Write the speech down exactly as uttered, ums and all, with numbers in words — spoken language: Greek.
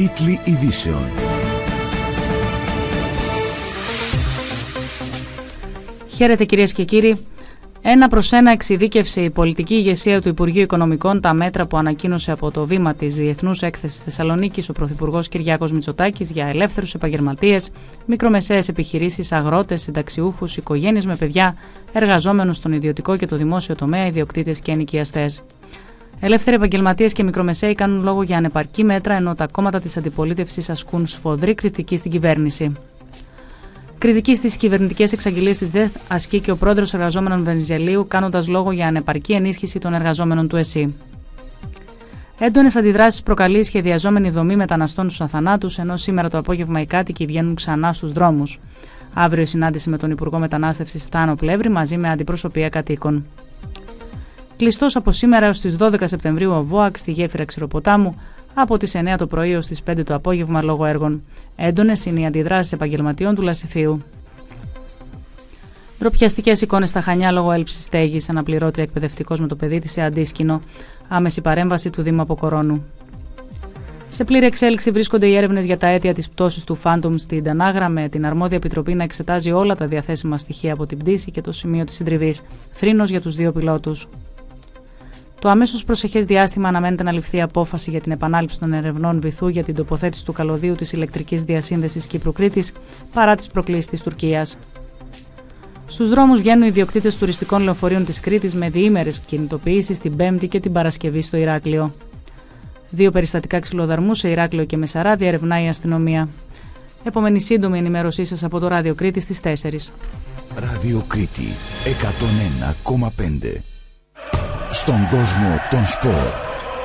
Τίτλοι ειδήσεων. Χαίρετε κυρίες και κύριοι. Ένα προς ένα εξειδίκευσε η πολιτική ηγεσία του Υπουργείου Οικονομικών τα μέτρα που ανακοίνωσε από το βήμα της Διεθνούς Έκθεσης Θεσσαλονίκης ο Πρωθυπουργός Κυριάκος Μητσοτάκης για ελεύθερους επαγγελματίες, μικρομεσαίες επιχειρήσεις, αγρότες, συνταξιούχους, οικογένειες με παιδιά, εργαζόμενους στον ιδιωτικό και το δημόσιο τομέα, ιδιοκτήτες και ενοικιαστές. Ελεύθεροι επαγγελματίες και μικρομεσαίοι κάνουν λόγο για ανεπαρκή μέτρα, ενώ τα κόμματα της αντιπολίτευσης ασκούν σφοδρή κριτική στην κυβέρνηση. Κριτική στις κυβερνητικές εξαγγελίες της ΔΕΘ ασκεί και ο πρόεδρος εργαζόμενων Βενιζελίου, κάνοντας λόγο για ανεπαρκή ενίσχυση των εργαζόμενων του ΕΣΥ. Έντονες αντιδράσεις προκαλεί η σχεδιαζόμενη δομή μεταναστών στους αθανάτους, ενώ σήμερα το απόγευμα οι κάτοικοι βγαίνουν ξανά στους δρόμους. Αύριο συνάντηση με τον Υπουργό Μετανάστευσης Στάνο Πλεύρη μαζί με αντιπροσωπεία κατοίκων. Κλειστός από σήμερα έως τις δώδεκα Σεπτεμβρίου ο ΒΟΑΚ στη γέφυρα Ξηροποτάμου από τις εννέα το πρωί ως τις πέντε το απόγευμα λόγω έργων. Έντονες είναι οι αντιδράσεις επαγγελματιών του Λασιθίου. Ντροπιαστικές εικόνες στα Χανιά λόγω έλλειψης στέγης, αναπληρώτρια εκπαιδευτικός με το παιδί της σε αντίσκηνο, άμεση παρέμβαση του Δήμου Αποκορώνου. Σε πλήρη εξέλιξη βρίσκονται οι έρευνες για τα αίτια της πτώσης του Phantom στην Τανάγρα, με την αρμόδια επιτροπή να εξετάζει όλα τα διαθέσιμα στοιχεία από την πτήση και το σημείο της συντριβής. Θρήνος για τους δύο πιλότους. Το αμέσως προσεχές διάστημα αναμένεται να ληφθεί απόφαση για την επανάληψη των ερευνών βυθού για την τοποθέτηση του καλωδίου της ηλεκτρικής διασύνδεσης Κύπρου-Κρήτης παρά τις προκλήσεις της Τουρκίας. Στους δρόμους βγαίνουν οι ιδιοκτήτες τουριστικών λεωφορείων της Κρήτης με διήμερες κινητοποιήσεις την Πέμπτη και την Παρασκευή στο Ηράκλειο. Δύο περιστατικά ξυλοδαρμού σε Ηράκλειο και Μεσαρά διερευνάει η αστυνομία. Επόμενη σύντομη ενημέρωσή σας από το Ράδιο Κρήτη στις τέσσερις. Ράδιο Κρήτη εκατόν ένα κόμμα πέντε. Στον κόσμο των σπορ.